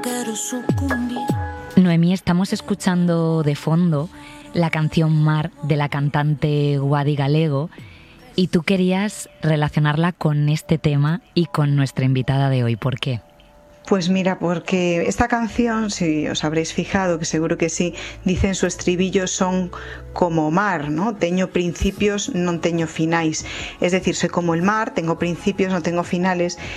quero sucumbir. Noemí, estamos escuchando de fondo la canción Mar de la cantante Guadi Galego y tú querías relacionarla con este tema y con nuestra invitada de hoy. ¿Por qué? Pues mira, porque esta canción, si os habréis fijado, que seguro que sí, dice en su estribillo, son como mar, ¿no? Teño principios, non teño finais. Es decir, soy como el mar, tengo principios, no tengo finales.